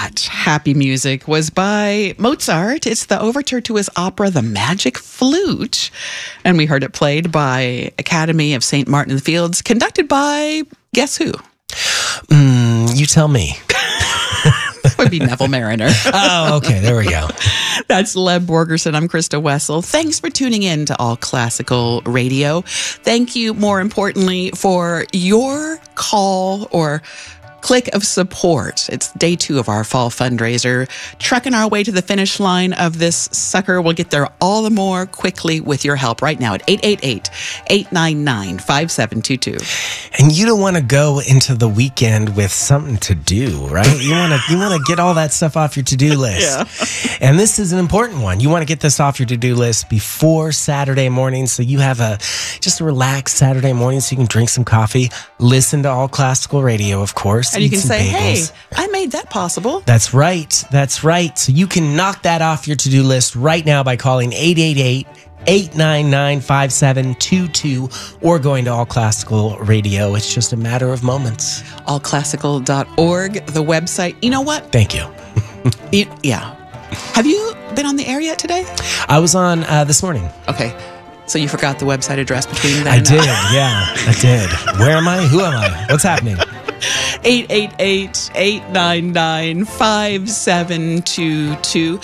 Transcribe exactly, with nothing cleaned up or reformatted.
That happy music was by Mozart. It's the overture to his opera, The Magic Flute. And we heard it played by Academy of Saint Martin in the Fields, conducted by, guess who? Mm, you tell me. That would be Neville Mariner. Oh, okay. There we go. That's Leb Borgerson. I'm Krista Wessel. Thanks for tuning in to All Classical Radio. Thank you, more importantly, for your call or click of support. It's day two of our fall fundraiser. Trucking our way to the finish line of this sucker. We'll get there all the more quickly with your help right now at eight eight eight, eight nine nine, five seven two two. And you don't want to go into the weekend with something to do, right? You want to you want to get all that stuff off your to-do list. Yeah. And this is an important one. You want to get this off your to-do list before Saturday morning, so you have a just a relaxed Saturday morning, so you can drink some coffee, listen to All Classical Radio, of course. And you can say, bagels. hey, I made that possible. That's right. That's right. So you can knock that off your to-do list right now by calling eight eight eight, eight nine nine, five seven two two or going to All Classical Radio. It's just a matter of moments. all classical dot org, the website. You know what? Thank you. You, yeah. Have you been on the air yet today? I was on uh, this morning. Okay. So you forgot the website address between then I and did. Yeah, I did. Where am I? Who am I? What's happening? eight eight eight, eight nine nine, five seven two two.